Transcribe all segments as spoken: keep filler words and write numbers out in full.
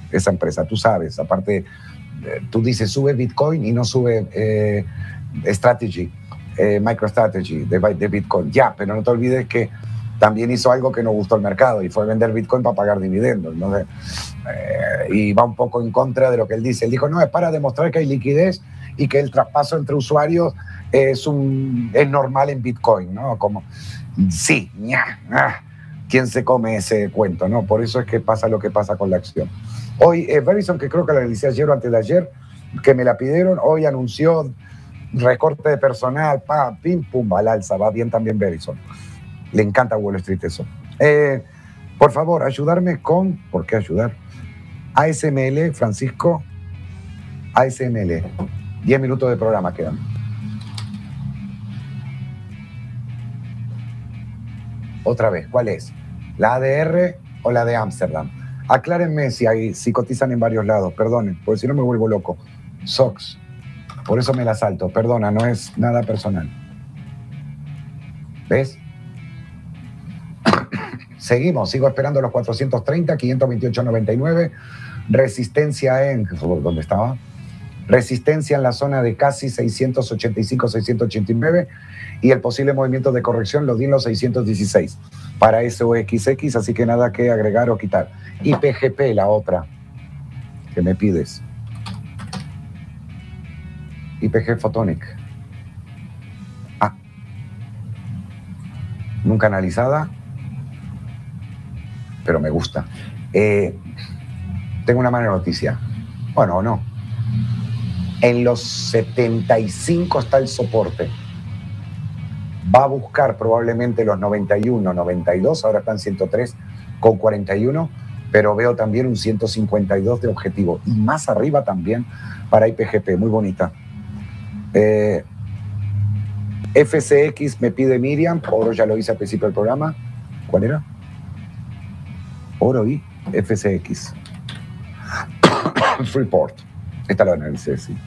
esa empresa, tú sabes. Aparte, eh, tú dices, sube Bitcoin y no sube eh, Strategy, eh, MicroStrategy de, de Bitcoin. Ya, pero no te olvides que también hizo algo que no gustó al mercado y fue vender Bitcoin para pagar dividendos, ¿no? Eh, y va un poco en contra de lo que él dice. Él dijo, no, es para demostrar que hay liquidez y que el traspaso entre usuarios es, un, es normal en Bitcoin, ¿no? Como, sí, ña, ah, ¿quién se come ese cuento, no? Por eso es que pasa lo que pasa con la acción. Hoy, eh, Verizon, que creo que la realicé ayer o antes de ayer, que me la pidieron, hoy anunció recorte de personal, pa, pim, pum, al alza, va bien también Verizon. Le encanta Wall Street eso. Eh, por favor, ayudarme con, ¿por qué ayudar? A S M L, Francisco, A S M L. Diez minutos de programa quedan. Otra vez, ¿cuál es? ¿La A D R o la de Ámsterdam? Aclárenme si, hay, si cotizan en varios lados, perdonen, porque si no me vuelvo loco. S O X, por eso me la salto, perdona, no es nada personal. ¿Ves? Seguimos, sigo esperando los cuatrocientos treinta, quinientos veintiocho noventa y nueve, resistencia en, ¿dónde estaba? Resistencia en la zona de casi seiscientos ochenta y cinco, seiscientos ochenta y nueve y el posible movimiento de corrección lo di en los seiscientos dieciséis para S O X X, así que nada que agregar o quitar. I P G P, la otra que me pides. I P G Photonic. Ah. Nunca analizada, pero me gusta. Eh, tengo una mala noticia. Bueno, o no. En los setenta y cinco está el soporte. Va a buscar probablemente los noventa y uno, noventa y dos, ahora están ciento tres con cuarenta y uno, pero veo también un ciento cincuenta y dos de objetivo. Y más arriba también para I P G P, muy bonita. Eh, F C X me pide Miriam, oro ya lo hice al principio del programa. ¿Cuál era? Oro y F C X. Freeport. Esta la analicé, sí.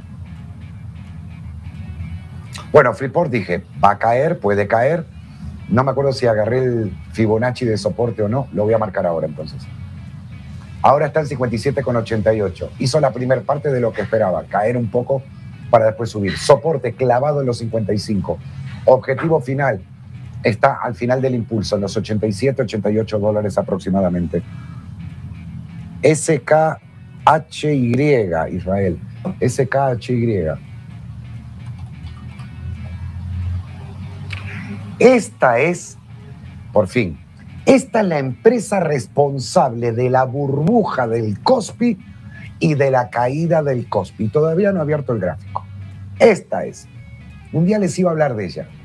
Bueno, Freeport dije, va a caer, puede caer. No me acuerdo si agarré el Fibonacci de soporte o no. Lo voy a marcar ahora, entonces. Ahora está en cincuenta y siete con ochenta y ocho. Hizo la primera parte de lo que esperaba, caer un poco para después subir. Soporte clavado en los cincuenta y cinco. Objetivo final está al final del impulso, en los ochenta y siete, ochenta y ocho dólares aproximadamente. S K H Y, Israel. S K H Y. Esta es, por fin, esta es la empresa responsable de la burbuja del Kospi y de la caída del Kospi. Todavía no he abierto el gráfico. Esta es. Un día les iba a hablar de ella.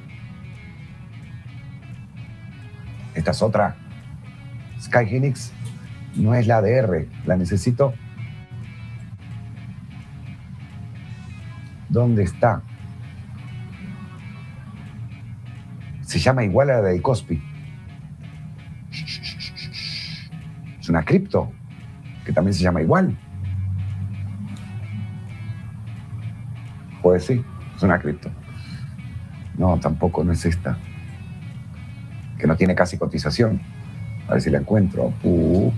Esta es otra. Skyhynix no es la A D R, la necesito. ¿Dónde está? Se llama igual a la del Kospi. Es una cripto, que también se llama igual. Pues sí, es una cripto. No, tampoco, no es esta. Que no tiene casi cotización. A ver si la encuentro. Uh,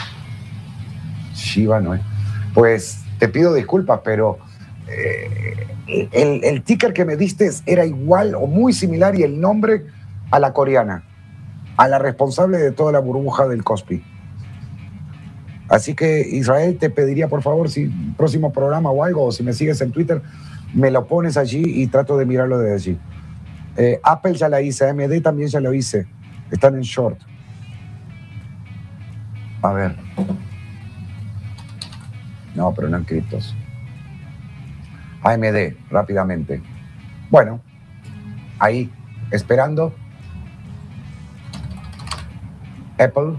Shiba no es. Pues te pido disculpas, pero eh, el, el ticker que me diste era igual o muy similar y el nombre a la coreana, a la responsable de toda la burbuja del Kospi. Así que, Israel, te pediría, por favor, si próximo programa o algo, o si me sigues en Twitter, me lo pones allí y trato de mirarlo desde allí. Eh, Apple ya la hice, A M D también ya lo hice. Están en short. A ver. No, pero no en criptos. A M D, rápidamente. Bueno, ahí, esperando. Apple.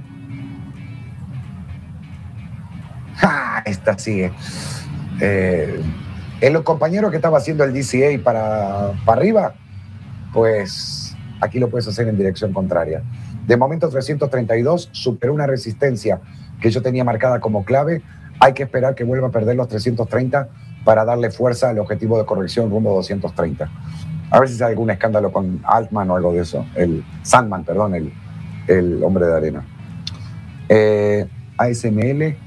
¡Ja! Esta sigue. Eh, el compañero que estaba haciendo el D C A para, para arriba, pues aquí lo puedes hacer en dirección contraria. De momento trescientos treinta y dos superó una resistencia que yo tenía marcada como clave. Hay que esperar que vuelva a perder los trescientos treinta para darle fuerza al objetivo de corrección rumbo a doscientos treinta. A ver si hay algún escándalo con Altman o algo de eso. El Sandman, perdón, el, el hombre de arena. Eh, A S M L.